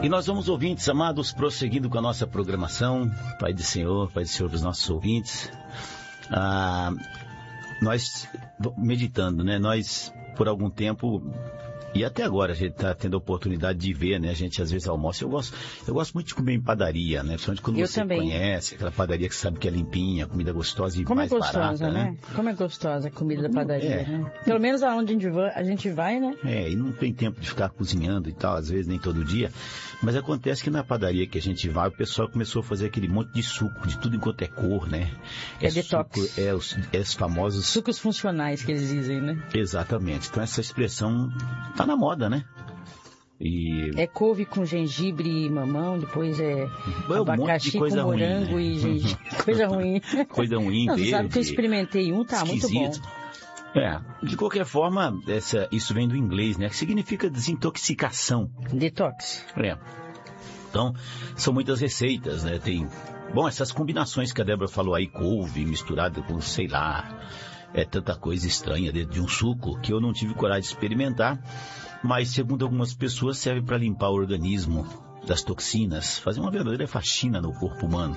E nós vamos, ouvintes amados, prosseguindo com a nossa programação. Pai do Senhor para os nossos ouvintes. Nós, meditando, né? Nós, por algum tempo, e até agora a gente está tendo a oportunidade de ver, né? A gente às vezes almoça. Eu gosto muito de comer em padaria, né? Principalmente quando você conhece aquela padaria que sabe que é limpinha, comida gostosa e mais barata. Como é gostosa, né? Como é gostosa a comida da padaria, né? Pelo menos aonde a gente vai, né? E não tem tempo de ficar cozinhando e tal, às vezes nem todo dia. Mas acontece que na padaria que a gente vai, o pessoal começou a fazer aquele monte de suco, de tudo enquanto é cor, né? Detox. Suco, os famosos... Sucos funcionais que eles dizem, né? Exatamente. Então essa expressão tá na moda, né? É couve com gengibre e mamão, depois abacaxi com morango, né? E gengibre. Coisa ruim. Coisa ruim, não, você sabe que eu experimentei tá esquisito. Muito bom. De qualquer forma, isso vem do inglês, né? Que significa desintoxicação. Detox. Então, são muitas receitas, né? Tem, essas combinações que a Débora falou aí, couve misturada com, sei lá, tanta coisa estranha dentro de um suco que eu não tive coragem de experimentar, mas segundo algumas pessoas serve para limpar o organismo das toxinas, fazer uma verdadeira faxina no corpo humano.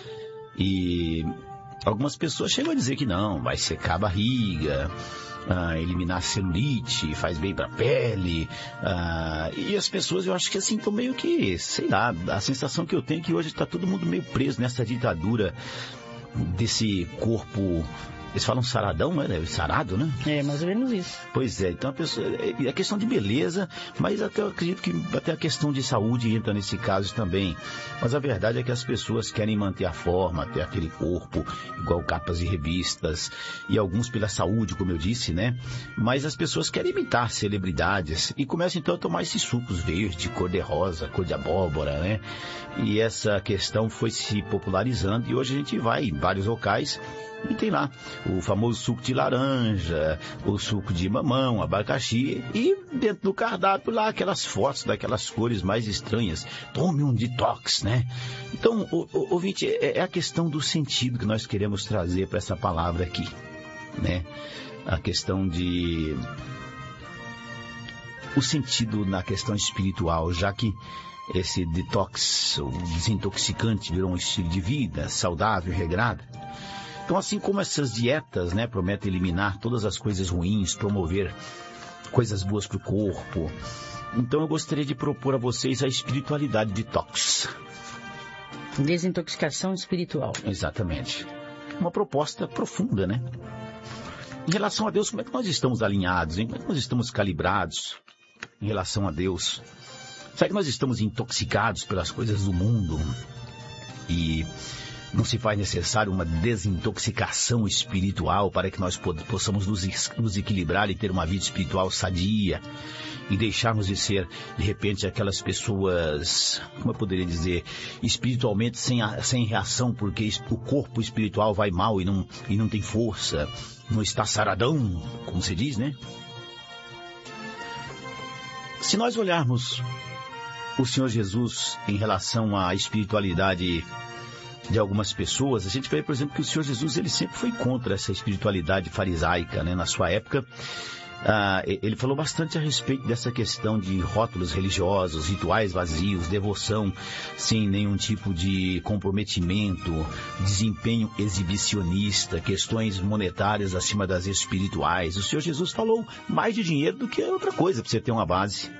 E algumas pessoas chegam a dizer que não, vai secar a barriga, eliminar a celulite, faz bem para a pele. E as pessoas, eu acho que assim, estão meio que, sei lá, a sensação que eu tenho é que hoje está todo mundo meio preso nessa ditadura desse corpo. Eles falam saradão, né? Sarado, né? Mais ou menos isso. Pois é, então a pessoa, é questão de beleza, mas eu acredito que até a questão de saúde entra nesse caso também. Mas a verdade é que as pessoas querem manter a forma, ter aquele corpo, igual capas de revistas, e alguns pela saúde, como eu disse, né? Mas as pessoas querem imitar celebridades e começam então a tomar esses sucos verdes, cor de rosa, cor de abóbora, né? E essa questão foi se popularizando e hoje a gente vai em vários locais e tem lá o famoso suco de laranja, o suco de mamão, abacaxi, e dentro do cardápio lá aquelas fotos daquelas cores mais estranhas. Tome um detox, né? Então, ouvinte, é a questão do sentido que nós queremos trazer para essa palavra aqui, né? A questão de... o sentido na questão espiritual, já que esse detox, o desintoxicante, virou um estilo de vida saudável, regrado. Então, assim como essas dietas, né, prometem eliminar todas as coisas ruins, promover coisas boas para o corpo, então eu gostaria de propor a vocês a espiritualidade detox. Desintoxicação espiritual. Exatamente. Uma proposta profunda, né? Em relação a Deus, como é que nós estamos alinhados, hein? Como é que nós estamos calibrados em relação a Deus? Será que nós estamos intoxicados pelas coisas do mundo? E não se faz necessário uma desintoxicação espiritual para que nós possamos nos equilibrar e ter uma vida espiritual sadia e deixarmos de ser, de repente, aquelas pessoas, como eu poderia dizer, espiritualmente sem reação, porque o corpo espiritual vai mal e não tem força, não está saradão, como se diz, né? Se nós olharmos o Senhor Jesus em relação à espiritualidade de algumas pessoas, a gente vê, por exemplo, que o Senhor Jesus ele sempre foi contra essa espiritualidade farisaica, né? Na sua época, ele falou bastante a respeito dessa questão de rótulos religiosos, rituais vazios, devoção sem nenhum tipo de comprometimento, desempenho exibicionista, questões monetárias acima das espirituais. O Senhor Jesus falou mais de dinheiro do que outra coisa para você ter uma base.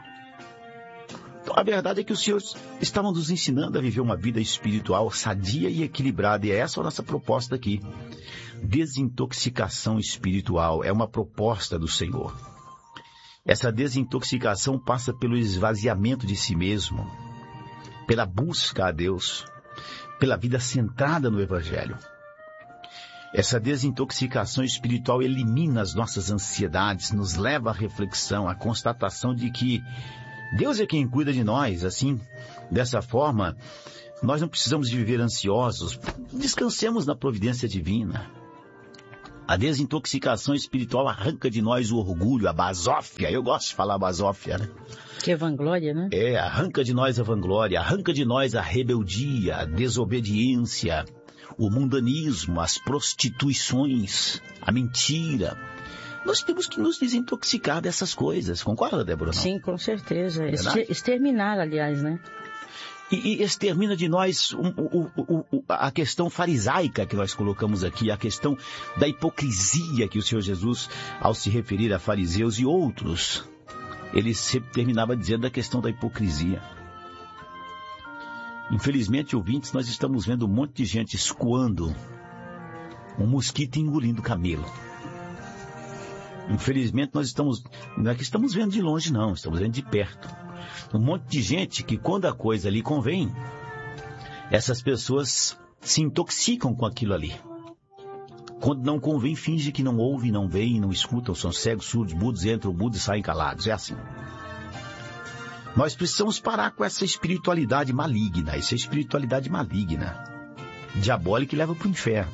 A verdade é que os senhores estavam nos ensinando a viver uma vida espiritual sadia e equilibrada. E é essa a nossa proposta aqui. Desintoxicação espiritual é uma proposta do Senhor. Essa desintoxicação passa pelo esvaziamento de si mesmo, pela busca a Deus, pela vida centrada no Evangelho. Essa desintoxicação espiritual elimina as nossas ansiedades, nos leva à reflexão, à constatação de que Deus é quem cuida de nós. Assim, dessa forma, nós não precisamos de viver ansiosos. Descansemos na providência divina. A desintoxicação espiritual arranca de nós o orgulho, a basófia. Eu gosto de falar basófia, né? Que é vanglória, né? Arranca de nós a vanglória, arranca de nós a rebeldia, a desobediência, o mundanismo, as prostituições, a mentira, Nós temos que nos desintoxicar dessas coisas. Concorda, Débora? Não? Sim, com certeza. Exterminar, aliás, né? E extermina de nós a questão farisaica que nós colocamos aqui, a questão da hipocrisia que o Senhor Jesus, ao se referir a fariseus e outros, ele sempre terminava dizendo a questão da hipocrisia. Infelizmente, ouvintes, nós estamos vendo um monte de gente escoando um mosquito engolindo camelo. Infelizmente, não é que estamos vendo de longe, não, estamos vendo de perto. Um monte de gente que, quando a coisa lhe convém, essas pessoas se intoxicam com aquilo ali. Quando não convém, finge que não ouvem, não veem, não escutam, são cegos, surdos, mudos, entram mudos e saem calados. É assim. Nós precisamos parar com essa espiritualidade maligna. Essa espiritualidade maligna, diabólica, que leva para o inferno.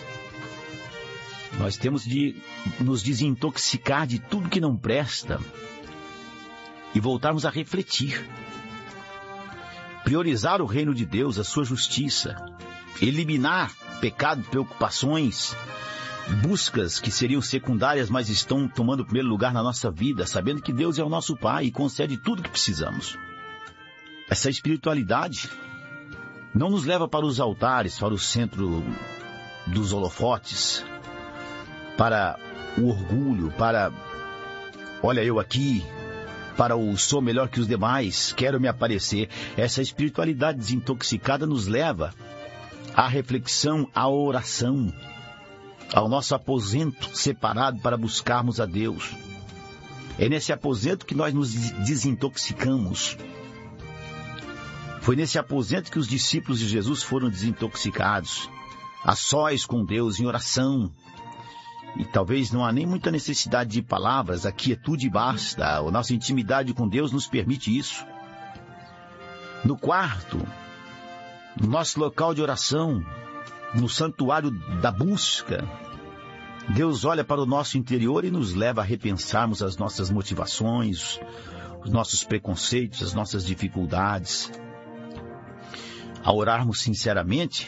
Nós temos de nos desintoxicar de tudo que não presta e voltarmos a refletir. Priorizar o reino de Deus, a sua justiça. Eliminar pecado, preocupações, buscas que seriam secundárias, mas estão tomando o primeiro lugar na nossa vida, sabendo que Deus é o nosso Pai e concede tudo o que precisamos. Essa espiritualidade não nos leva para os altares, para o centro dos holofotes, para o orgulho, para olha eu aqui, para o sou melhor que os demais, quero me aparecer. Essa espiritualidade desintoxicada nos leva à reflexão, à oração, ao nosso aposento separado para buscarmos a Deus. É nesse aposento que nós nos desintoxicamos. Foi nesse aposento que os discípulos de Jesus foram desintoxicados, a sós com Deus, em oração. E talvez não há nem muita necessidade de palavras, a quietude basta. A nossa intimidade com Deus nos permite isso. No quarto, no nosso local de oração, no santuário da busca, Deus olha para o nosso interior e nos leva a repensarmos as nossas motivações, os nossos preconceitos, as nossas dificuldades. Ao orarmos sinceramente,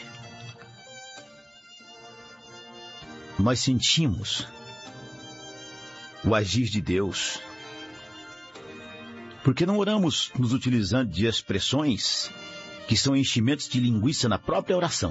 nós sentimos o agir de Deus. Porque não oramos nos utilizando de expressões que são enchimentos de linguiça na própria oração.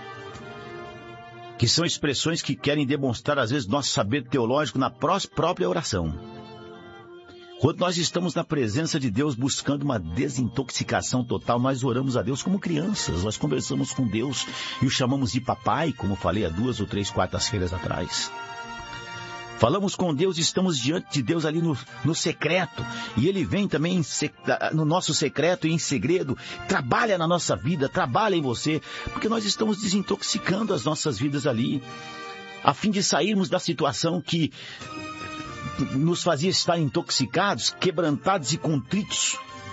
Que são expressões que querem demonstrar, às vezes, nosso saber teológico na própria oração. Quando nós estamos na presença de Deus buscando uma desintoxicação total, nós oramos a Deus como crianças. Nós conversamos com Deus e o chamamos de papai, como falei há 2 ou 3 quartas-feiras atrás. Falamos com Deus e estamos diante de Deus ali no secreto. E Ele vem também no nosso secreto e em segredo. Trabalha na nossa vida, trabalha em você. Porque nós estamos desintoxicando as nossas vidas ali. A fim de sairmos da situação que nos fazia estar intoxicados, quebrantados e contritos.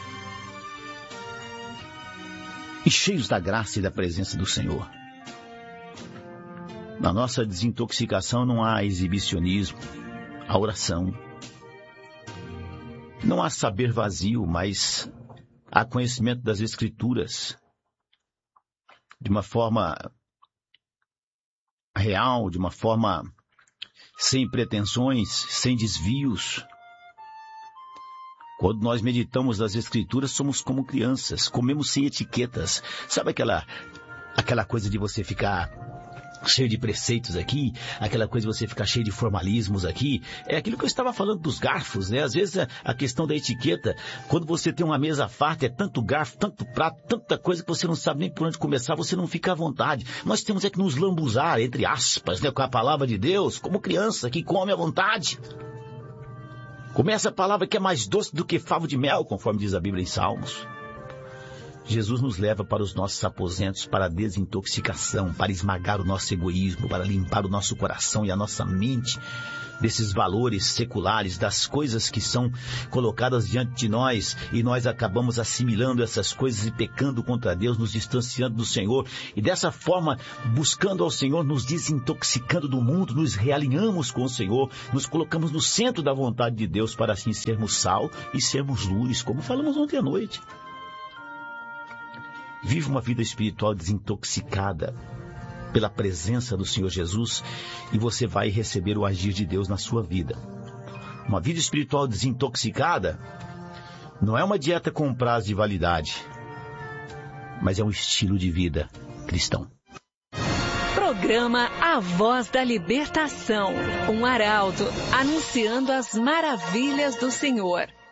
E cheios da graça e da presença do Senhor. Na nossa desintoxicação não há exibicionismo, há oração. Não há saber vazio, mas há conhecimento das Escrituras. De uma forma real, de uma forma sem pretensões, sem desvios. Quando nós meditamos nas Escrituras, somos como crianças, comemos sem etiquetas. Sabe aquela coisa de você ficar cheio de preceitos aqui, aquela coisa de você ficar cheio de formalismos aqui? É aquilo que eu estava falando dos garfos, né? Às vezes a questão da etiqueta, quando você tem uma mesa farta, é tanto garfo, tanto prato, tanta coisa que você não sabe nem por onde começar, você não fica à vontade. Nós temos que nos lambuzar, entre aspas, né, com a palavra de Deus, como criança que come à vontade. Começa a palavra que é mais doce do que favo de mel, conforme diz a Bíblia em Salmos. Jesus nos leva para os nossos aposentos, para a desintoxicação, para esmagar o nosso egoísmo, para limpar o nosso coração e a nossa mente desses valores seculares, das coisas que são colocadas diante de nós, e nós acabamos assimilando essas coisas e pecando contra Deus, nos distanciando do Senhor, e dessa forma, buscando ao Senhor, nos desintoxicando do mundo, nos realinhamos com o Senhor, nos colocamos no centro da vontade de Deus, para assim sermos sal e sermos luz, como falamos ontem à noite. Vive uma vida espiritual desintoxicada pela presença do Senhor Jesus e você vai receber o agir de Deus na sua vida. Uma vida espiritual desintoxicada não é uma dieta com prazo de validade, mas é um estilo de vida cristão. Programa A Voz da Libertação, um arauto anunciando as maravilhas do Senhor.